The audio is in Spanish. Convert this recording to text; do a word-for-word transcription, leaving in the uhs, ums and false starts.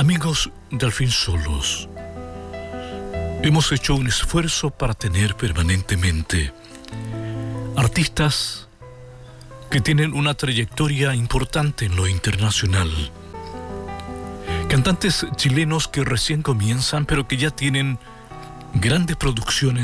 Amigos de Al fin Solos, hemos hecho un esfuerzo para tener permanentemente artistas que tienen una trayectoria importante en lo internacional. Cantantes chilenos que recién comienzan, pero que ya tienen grandes producciones